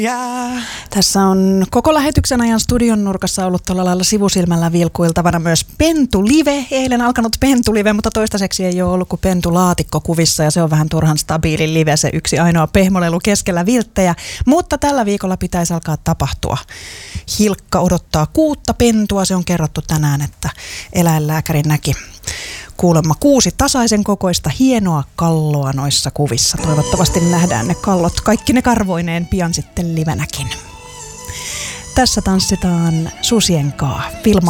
Ja tässä on koko lähetyksen ajan studion nurkassa ollut tuolla lailla sivusilmällä vilkuiltavana myös Pentu Live. Eilen alkanut Pentu Live, mutta toistaiseksi ei ole ollut kuin Pentu Laatikko kuvissa ja se on vähän turhan stabiili live, se yksi ainoa pehmolelu keskellä vilttejä. Mutta tällä viikolla pitäisi alkaa tapahtua. Hilkka odottaa 6 pentua, se on kerrottu tänään, että eläinlääkäri näki kuulemma 6 tasaisen kokoista hienoa kalloa noissa kuvissa. Toivottavasti nähdään ne kallot, kaikki ne karvoineen pian sitten livenäkin. Tässä tanssitaan susien kaa. Vilma